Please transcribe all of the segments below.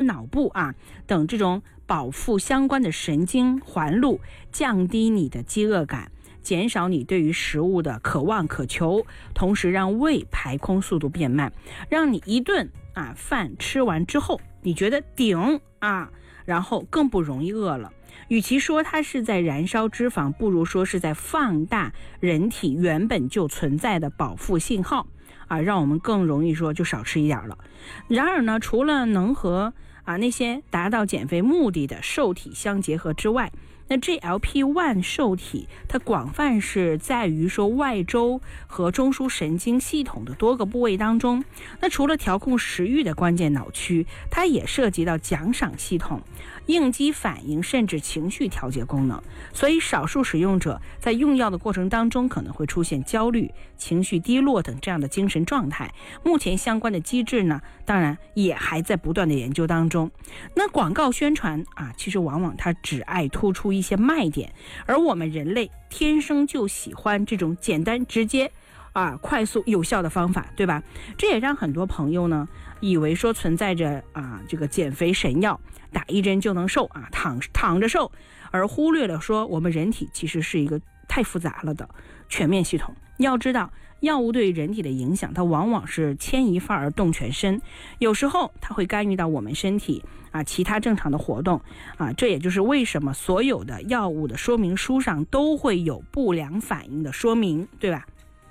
脑部等这种饱腹相关的神经环路，降低你的饥饿感，减少你对于食物的渴望渴求，同时让胃排空速度变慢，让你一顿饭吃完之后你觉得顶然后更不容易饿了。与其说它是在燃烧脂肪，不如说是在放大人体原本就存在的饱腹信号让我们更容易说就少吃一点了。然而呢，除了能和那些达到减肥目的的受体相结合之外，那 GLP-1 受体它广泛是在于说外周和中枢神经系统的多个部位当中。那除了调控食欲的关键脑区，它也涉及到奖赏系统、应激反应甚至情绪调节功能。所以少数使用者在用药的过程当中可能会出现焦虑、情绪低落等这样的精神状态。目前相关的机制呢，当然也还在不断的研究当中。那广告宣传其实往往它只爱突出一些卖点，而我们人类天生就喜欢这种简单直接快速有效的方法，对吧？这也让很多朋友呢以为说存在着这个减肥神药，打一针就能瘦躺着瘦，而忽略了说我们人体其实是一个太复杂了的全面系统。要知道药物对人体的影响，它往往是牵一发而动全身，有时候它会干预到我们身体其他正常的活动这也就是为什么所有的药物的说明书上都会有不良反应的说明，对吧？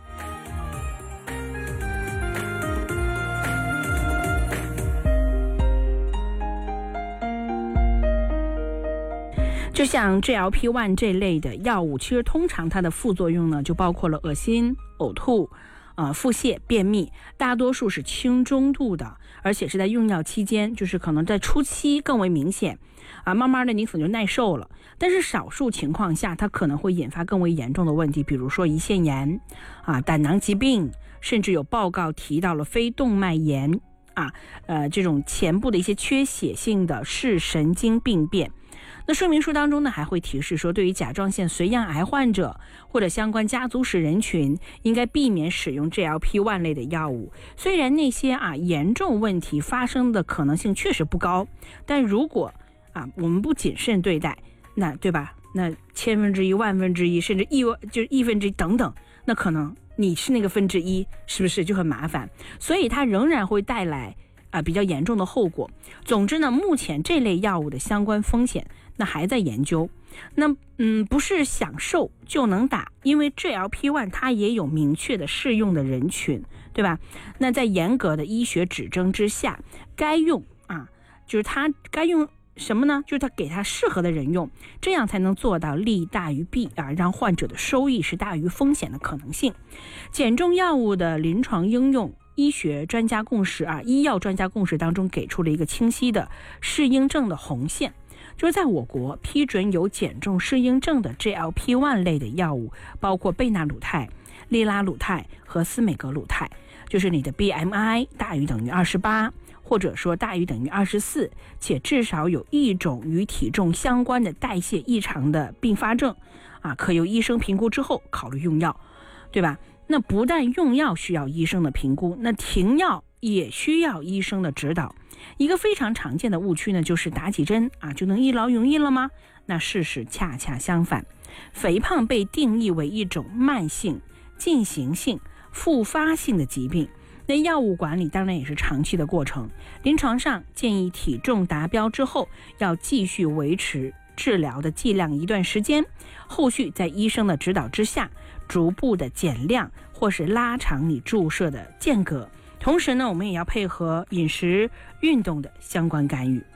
就像 GLP-1 这类的药物，其实通常它的副作用呢就包括了恶心、呕吐、腹泻、便秘，大多数是轻中度的，而且是在用药期间，就是可能在初期更为明显慢慢的你可能就耐受了。但是少数情况下，它可能会引发更为严重的问题，比如说胰腺炎胆囊疾病，甚至有报告提到了非动脉炎这种前部的一些缺血性的视神经病变。那说明书当中呢还会提示说，对于甲状腺髓样癌患者或者相关家族史人群，应该避免使用 GLP-1 类的药物。虽然那些严重问题发生的可能性确实不高，但如果我们不谨慎对待，那对吧？那千分之一、万分之一，甚至亿分之一等等，那可能你是那个分之一，是不是就很麻烦？所以它仍然会带来比较严重的后果。总之呢，目前这类药物的相关风险那还在研究。那不是想瘦就能打，因为 GLP-1 它也有明确的适用的人群，对吧？那在严格的医学指征之下，该用就是它该用什么呢？就是它给它适合的人用，这样才能做到利大于弊让患者的收益是大于风险的可能性。减重药物的临床应用，医学专家共识医药专家共识当中给出了一个清晰的适应症的红线，就是在我国批准有减重适应症的 GLP-1 类的药物，包括贝纳鲁肽、利拉鲁肽和司美格鲁肽，就是你的 BMI 大于等于28，或者说大于等于24，且至少有一种与体重相关的代谢异常的并发症可由医生评估之后考虑用药，对吧？那不但用药需要医生的评估，那停药也需要医生的指导。一个非常常见的误区呢，就是打几针就能一劳永逸了吗？那事实恰恰相反，肥胖被定义为一种慢性、进行性、复发性的疾病。那药物管理当然也是长期的过程，临床上建议体重达标之后要继续维持治疗的剂量一段时间，后续在医生的指导之下逐步的减量或是拉长你注射的间隔。同时呢，我们也要配合饮食、运动的相关干预。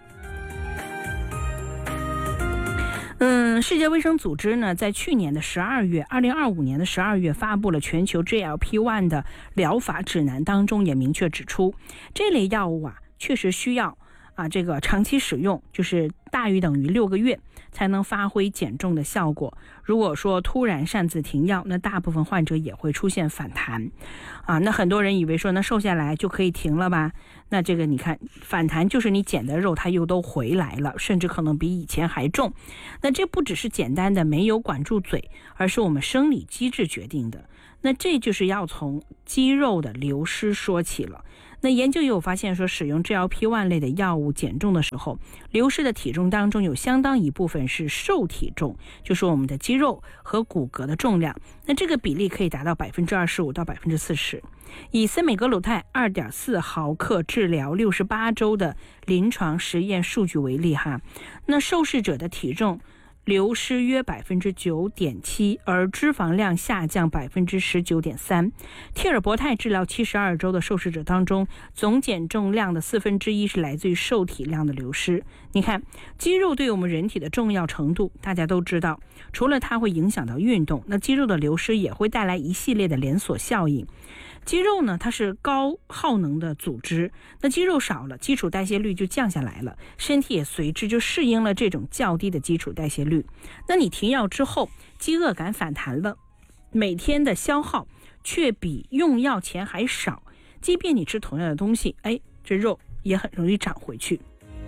世界卫生组织呢，在去年的2025年的12月发布了全球 GLP-1 的疗法指南，当中也明确指出，这类药物确实需要这个长期使用，就是大于等于6个月才能发挥减重的效果。如果说突然擅自停药，那大部分患者也会出现反弹那很多人以为说那瘦下来就可以停了吧，那这个你看反弹就是你减的肉它又都回来了，甚至可能比以前还重。那这不只是简单的没有管住嘴，而是我们生理机制决定的。那这就是要从肌肉的流失说起了。 那研究也有发现说，使用 GLP-1 类的药物减重的时候，流失的体重当中有相当一部分是瘦体重，就是我们的肌肉和骨骼的重量，那这个比例可以达到25%到40%。以森美格鲁肽 2.4 毫克治疗68周的临床实验数据为例那受试者的体重流失约 9.7%， 而脂肪量下降 19.3%。替尔博肽治疗72周的受试者当中，总减重量的1/4是来自于受体量的流失。你看，肌肉对我们人体的重要程度大家都知道，除了它会影响到运动，那肌肉的流失也会带来一系列的连锁效应。肌肉呢，它是高耗能的组织，那肌肉少了，基础代谢率就降下来了，身体也随之就适应了这种较低的基础代谢率。那你停药之后，饥饿感反弹了，每天的消耗却比用药前还少，即便你吃同样的东西，这肉也很容易长回去。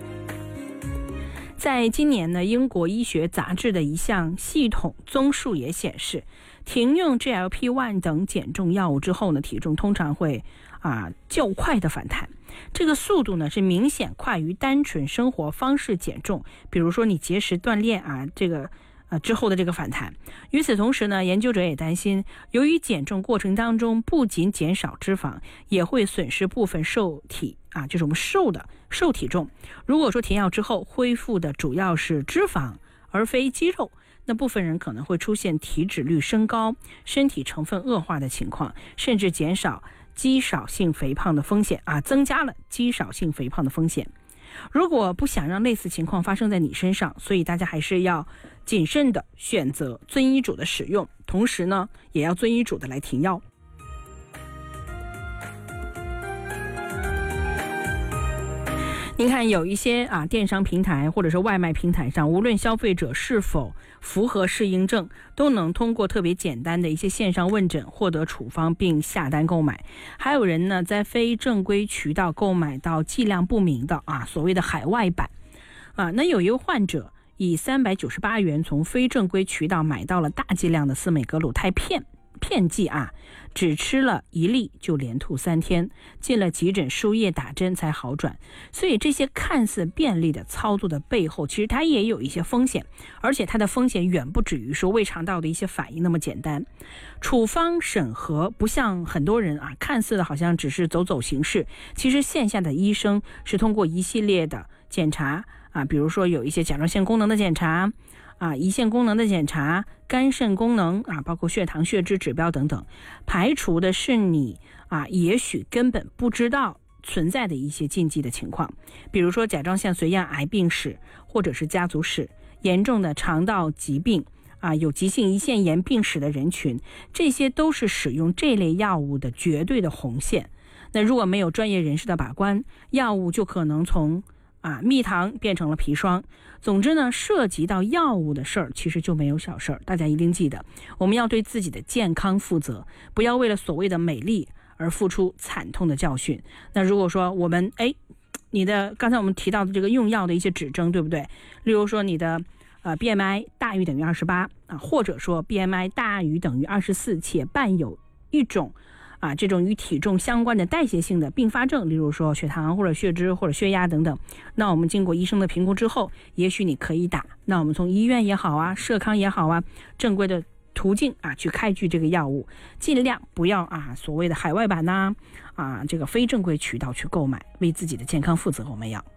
在今年呢，英国医学杂志的一项系统综述也显示，停用 GLP-1 等减重药物之后呢，体重通常会较快的反弹，这个速度呢是明显快于单纯生活方式减重，比如说你节食锻炼之后的这个反弹。与此同时呢，研究者也担心，由于减重过程当中不仅减少脂肪，也会损失部分受体就是我们瘦体重。如果说停药之后恢复的主要是脂肪而非肌肉，那部分人可能会出现体脂率升高、身体成分恶化的情况，甚至减少肌少性肥胖的风险增加了肌少性肥胖的风险。如果不想让类似情况发生在你身上，所以大家还是要谨慎的选择遵医嘱的使用，同时呢，也要遵医嘱的来停药。您看，有一些电商平台或者是外卖平台上，无论消费者是否符合适应症，都能通过特别简单的一些线上问诊获得处方并下单购买。还有人呢，在非正规渠道购买到剂量不明的所谓的海外版那有一位患者以398元从非正规渠道买到了大剂量的司美格鲁肽片剂只吃了1粒就连吐3天，进了急诊输液打针才好转。所以这些看似便利的操作的背后，其实它也有一些风险，而且它的风险远不止于说胃肠道的一些反应那么简单。处方审核不像很多人看似的好像只是走走形式，其实线下的医生是通过一系列的检查比如说有一些甲状腺功能的检查胰腺功能的检查、肝肾功能包括血糖、血脂指标等等，排除的是你也许根本不知道存在的一些禁忌的情况，比如说甲状腺髓样癌病史，或者是家族史、严重的肠道疾病有急性胰腺炎病史的人群，这些都是使用这类药物的绝对的红线。那如果没有专业人士的把关，药物就可能从蜜糖变成了砒霜。总之呢，涉及到药物的事儿，其实就没有小事儿。大家一定记得，我们要对自己的健康负责，不要为了所谓的美丽而付出惨痛的教训。那如果说我们你的刚才我们提到的这个用药的一些指征，对不对？例如说你的BMI 大于等于28或者说 BMI 大于等于24，且伴有一种这种与体重相关的代谢性的并发症，例如说血糖或者血脂或者血压等等，那我们经过医生的评估之后，也许你可以打。那我们从医院也好社康也好正规的途径去开具这个药物，尽量不要所谓的海外版这个非正规渠道去购买，为自己的健康负责，我们要。